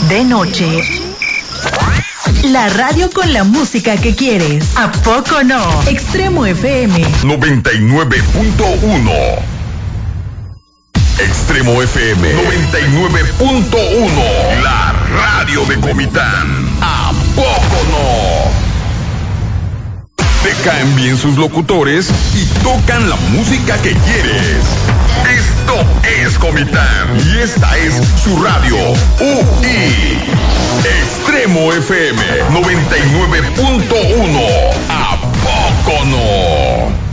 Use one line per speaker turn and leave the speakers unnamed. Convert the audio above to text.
de noche. La radio con la música que quieres. ¿A poco no? Extremo FM
99.1. Extremo FM 99.1. La radio de Comitán. ¿A poco no? Te caen bien sus locutores y tocan la música que quieres. Esto es Comitán y esta es su radio UI. Extremo FM 99.1. ¿A poco no?